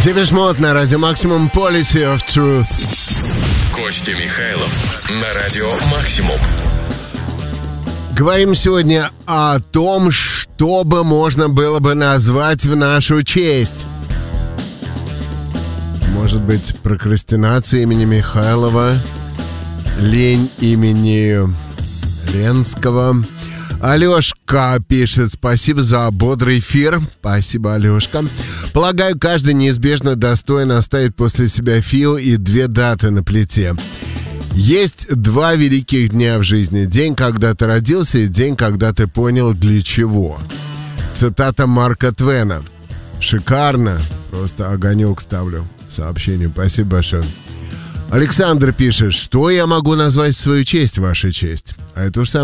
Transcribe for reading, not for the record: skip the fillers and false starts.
Депеш Мод на радио Максимум, Policy of Truth. Костя Михайлов на радио Максимум. Говорим сегодня о том, что бы можно было бы назвать в нашу честь. Может быть, прокрастинация имени Михайлова, лень имени Ленского. Алешка пишет: спасибо за бодрый эфир. Спасибо, Алешка. Полагаю, каждый неизбежно достоин оставить после себя фио и 2 даты на плите. Есть 2 великих дня в жизни. День, когда ты родился, и день, когда ты понял, для чего. Цитата Марка Твена. Шикарно. Просто огонек ставлю в сообщении. Спасибо большое. Александр пишет: что я могу назвать в свою честь, ваша честь? А это уж самое